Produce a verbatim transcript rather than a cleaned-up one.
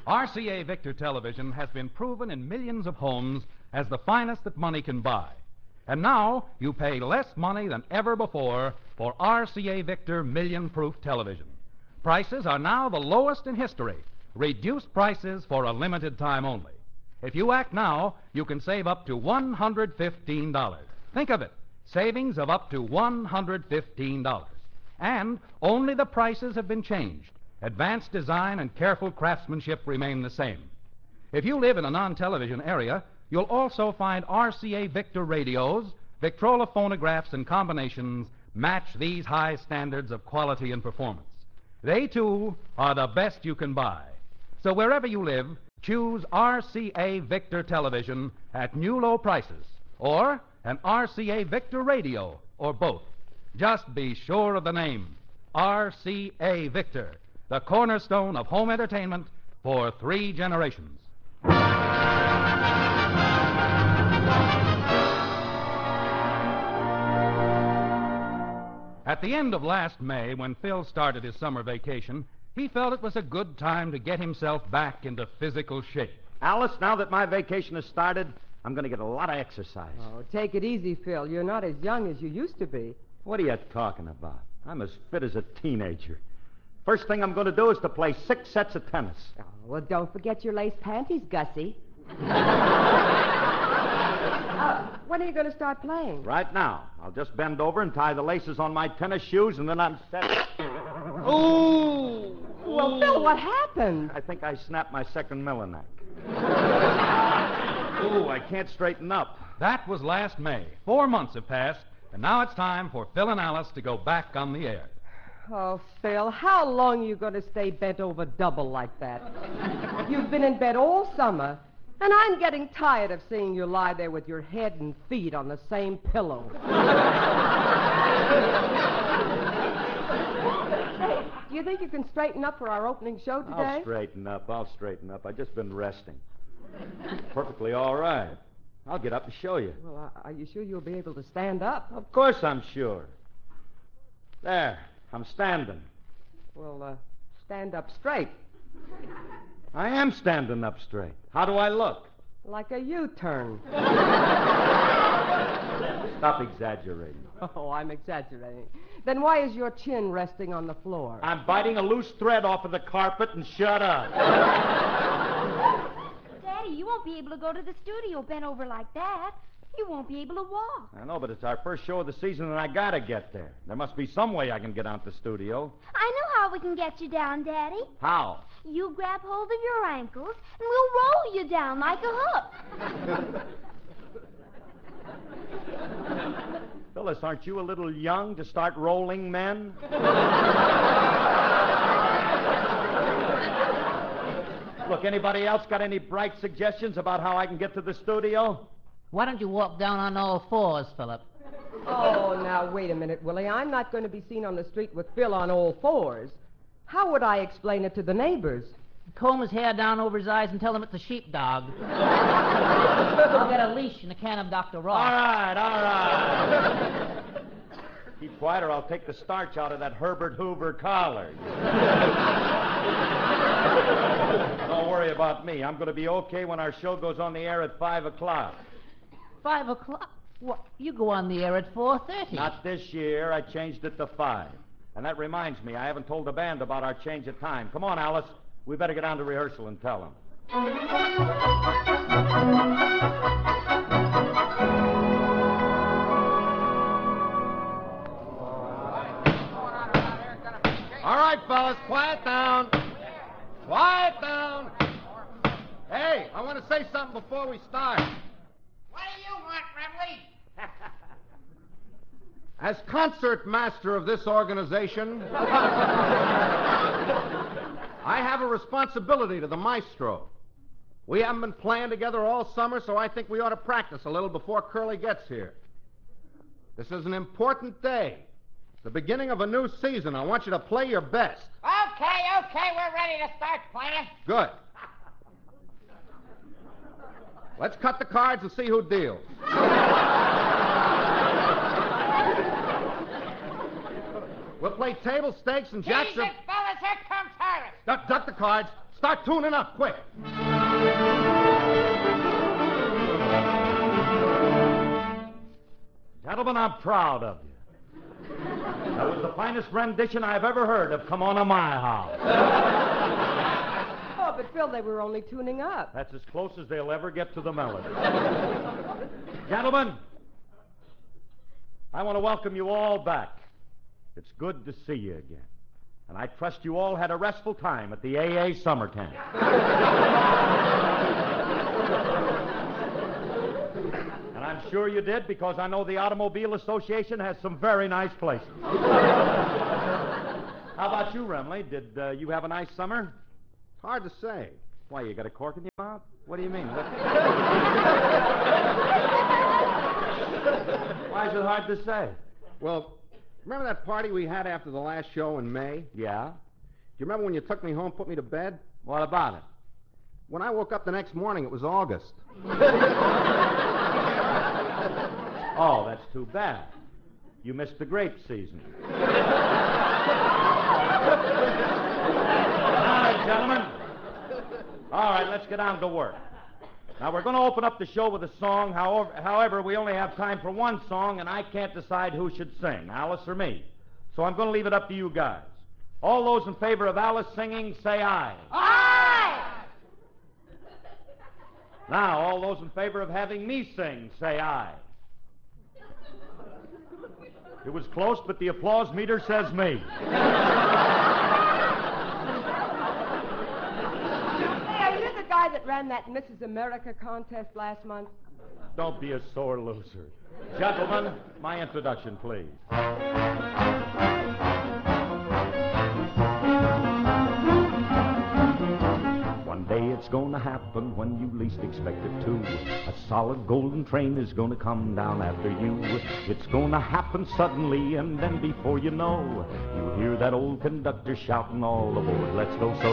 R C A Victor television has been proven in millions of homes as the finest that money can buy. And now you pay less money than ever before for R C A Victor Million Proof television. Prices are now the lowest in history. Reduced prices for a limited time only. If you act now, you can save up to one hundred fifteen dollars. Think of it. Savings of up to one hundred fifteen dollars. And only the prices have been changed. Advanced design and careful craftsmanship remain the same. If you live in a non-television area, you'll also find R C A Victor radios, Victrola phonographs, and combinations match these high standards of quality and performance. They, too, are the best you can buy. So wherever you live, choose R C A Victor television at new low prices, or an R C A Victor radio, or both. Just be sure of the name, R C A Victor, the cornerstone of home entertainment for three generations. At the end of last May, when Phil started his summer vacation, he felt it was a good time to get himself back into physical shape. Alice, now that my vacation has started, I'm going to get a lot of exercise. Oh, take it easy, Phil. You're not as young as you used to be. What are you talking about? I'm as fit as a teenager. First thing I'm going to do is to play six sets of tennis. Oh, well, don't forget your lace panties, Gussie. uh, when are you going to start playing? Right now. I'll just bend over and tie the laces on my tennis shoes, and then I'm set. Ooh! Well, Phil, what happened? I think I snapped my second Millineck. Ooh, I can't straighten up. That was last May. Four months have passed, and now it's time for Phil and Alice to go back on the air. Oh, Phil, how long are you going to stay bent over double like that? You've been in bed all summer, and I'm getting tired of seeing you lie there with your head and feet on the same pillow. Hey, do you think you can straighten up for our opening show today? I'll straighten up. I'll straighten up. I've just been resting. Perfectly all right. I'll get up and show you. Well, are you sure you'll be able to stand up? Of course I'm sure. There. I'm standing. Well, uh, stand up straight. I am standing up straight. How do I look? Like a U-turn. Stop exaggerating. Oh, I'm exaggerating. Then why is your chin resting on the floor? I'm biting a loose thread off of the carpet, and shut up. Daddy, you won't be able to go to the studio bent over like that. You won't be able to walk. I know, but it's our first show of the season, and I gotta get there. There must be some way I can get out the studio. I know how we can get you down, Daddy. How? You grab hold of your ankles, and we'll roll you down like a hook. Phyllis, aren't you a little young to start rolling men? Look, anybody else got any bright suggestions about how I can get to the studio? Why don't you walk down on all fours, Philip? Oh, now, wait a minute, Willie. I'm not going to be seen on the street with Phil on all fours. How would I explain it to the neighbors? Comb his hair down over his eyes and tell him it's a sheepdog. I'll get a leash and a can of Doctor Ross. All right, all right. Keep quiet or I'll take the starch out of that Herbert Hoover collar. Don't worry about me. I'm going to be okay when our show goes on the air at five o'clock. Five o'clock? What? You go on the air at four thirty. Not this year. I changed it to five. And that reminds me, I haven't told the band about our change of time. Come on, Alice. We better get down to rehearsal and tell them. All right, fellas, quiet down. Quiet down. Hey, I want to say something before we start. What do you want, Reveille? As concert master of this organization, I have a responsibility to the maestro. We haven't been playing together all summer, so I think we ought to practice a little before Curly gets here. This is an important day. The beginning of a new season. I want you to play your best. Okay, okay, we're ready to start playing. Good. Let's cut the cards and see who deals. We'll play table stakes and jacks. Jesus, fellas, here comes Harris. Duck, duck the cards. Start tuning up, quick. Gentlemen, I'm proud of you. That was the finest rendition I've ever heard of Come On to My House. Oh, but Phil, they were only tuning up. That's as close as they'll ever get to the melody. Gentlemen, I want to welcome you all back. It's good to see you again. And I trust you all had a restful time at the A A summer camp. And I'm sure you did, because I know the Automobile Association has some very nice places. How about you, Remley? Did uh, you have a nice summer? It's hard to say. Why, you got a cork in your mouth? What do you mean? What... Why is it hard to say? Well, remember that party we had after the last show in May? Do Yeah? you remember when you took me home, put me to bed? What about it? When I woke up the next morning, it was August. Oh, that's too bad. You missed the grape season. All right, gentlemen. All right, let's get on to work. Now, we're going to open up the show with a song. However, however, we only have time for one song, and I can't decide who should sing, Alice or me. So I'm going to leave it up to you guys. All those in favor of Alice singing, say aye. Aye! Now, all those in favor of having me sing, say aye. It was close, but the applause meter says me. Hey, are you the guy that ran that Missus America contest last month? Don't be a sore loser. Gentlemen, my introduction, please. One day it's gonna happen when you least expect it to. A solid golden train is gonna come down after you. It's gonna happen suddenly, and then before you know, you'll hear that old conductor shouting all aboard. Let's go, so